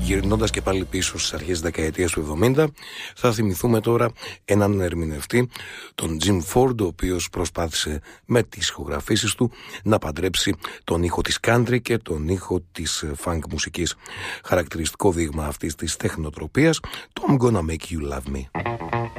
Γυρνώντας και πάλι πίσω στις αρχές της δεκαετίας του 70, θα θυμηθούμε τώρα έναν ερμηνευτή, τον Jim Ford, ο οποίος προσπάθησε με τις ηχογραφήσεις του να παντρέψει τον ήχο της country και τον ήχο της funk μουσικής. Χαρακτηριστικό δείγμα αυτής της τεχνοτροπίας, το I'm Gonna Make You Love Me.